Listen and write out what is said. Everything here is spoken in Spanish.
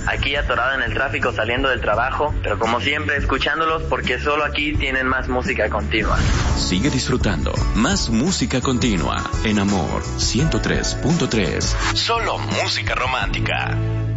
aquí atorado en el tráfico saliendo del trabajo, pero como siempre escuchándolos porque solo aquí tienen más música continua. Sigue disfrutando más música continua en Amor 103.3. Solo música romántica.